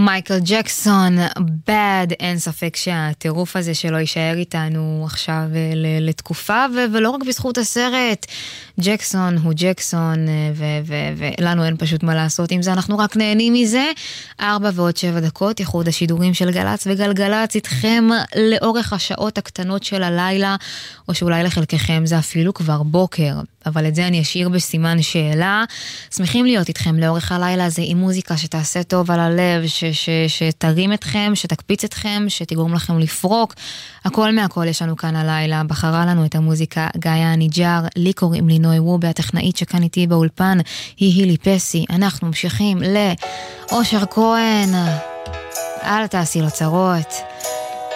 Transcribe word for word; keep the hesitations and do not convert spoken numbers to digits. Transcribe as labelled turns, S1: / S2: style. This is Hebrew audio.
S1: מייקל ג'קסון, bad, אין ספק שהטירוף הזה שלו יישאר איתנו עכשיו לתקופה, ולא רק בזכות הסרט, ג'קסון הוא ג'קסון, ולנו אין פשוט מה לעשות עם זה, אנחנו רק נהנים מזה. ארבע ועוד שבע דקות, יחוד השידורים של גלץ וגלגלץ איתכם לאורך השעות הקטנות של הלילה, או שאולי לחלקכם זה אפילו כבר בוקר, אבל את זה אני אשאיר בסימן שאלה. שמחים להיות איתכם לאורך הלילה הזה עם מוזיקה שתעשה טוב על הלב, ש- ש- שתרים אתכם, שתקפיץ אתכם, שתגרום לכם לפרוק. הכל מהכל יש לנו כאן הלילה. בחרה לנו את המוזיקה גאיה ניג'ר, לי קוראים לי נוי וובי, הטכנאית שכאן איתי באולפן היא הילי פסי. אנחנו ממשיכים לאושר כהן, אל תעשי לו צרות.